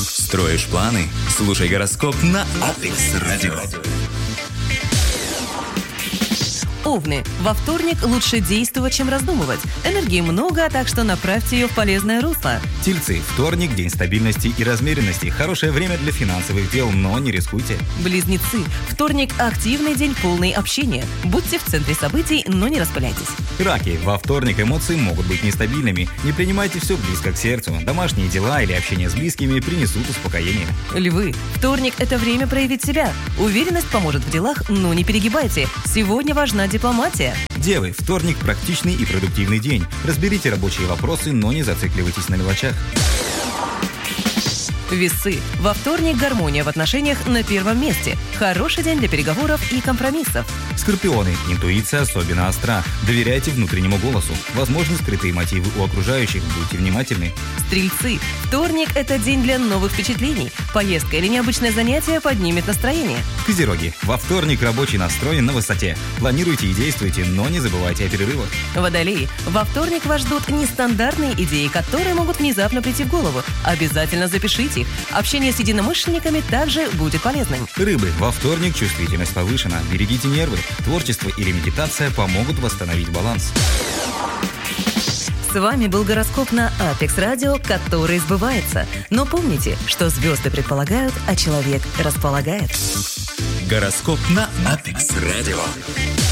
Строишь планы? Слушай гороскоп на Apex Radio. Овны. Во вторник лучше действовать, чем раздумывать. Энергии много, так что направьте ее в полезное русло. Тельцы. Вторник – день стабильности и размеренности. Хорошее время для финансовых дел, но не рискуйте. Близнецы. Вторник – активный день, полный общения. Будьте в центре событий, но не распыляйтесь. Раки. Во вторник эмоции могут быть нестабильными. Не принимайте все близко к сердцу. Домашние дела или общение с близкими принесут успокоение. Львы. Вторник – это время проявить себя. Уверенность поможет в делах, но не перегибайте. Сегодня важна дипломатия. Девы. Вторник – практичный и продуктивный день. Разберите рабочие вопросы, но не зацикливайтесь на мелочах. Весы. Во вторник гармония в отношениях на первом месте. Хороший день для переговоров и компромиссов. Скорпионы. Интуиция особенно остра. Доверяйте внутреннему голосу. Возможны скрытые мотивы у окружающих. Будьте внимательны. Стрельцы. Вторник – это день для новых впечатлений. Поездка или необычное занятие поднимет настроение. Козероги. Во вторник рабочий настрой на высоте. Планируйте и действуйте, но не забывайте о перерывах. Водолеи. Во вторник вас ждут нестандартные идеи, которые могут внезапно прийти в голову. Обязательно запишите их. Общение с единомышленниками также будет полезным. Рыбы. Во вторник чувствительность повышена. Берегите нервы. Творчество или медитация помогут восстановить баланс. С вами был гороскоп на Apex Radio, который сбывается. Но помните, что звезды предполагают, а человек располагает. Гороскоп на Apex Radio.